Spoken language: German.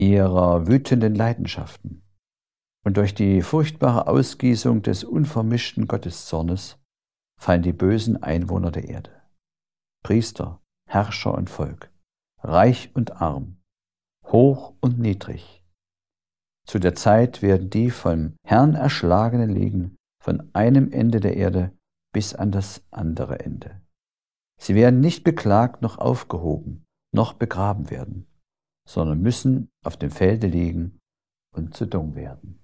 ihrer wütenden Leidenschaften. Und durch die furchtbare Ausgießung des unvermischten Gotteszornes fallen die bösen Einwohner der Erde. Priester, Herrscher und Volk, reich und arm, hoch und niedrig. Zu der Zeit werden die vom Herrn Erschlagenen liegen, von einem Ende der Erde bis an das andere Ende. Sie werden nicht beklagt noch aufgehoben, noch begraben werden, sondern müssen auf dem Felde liegen und zu Dung werden.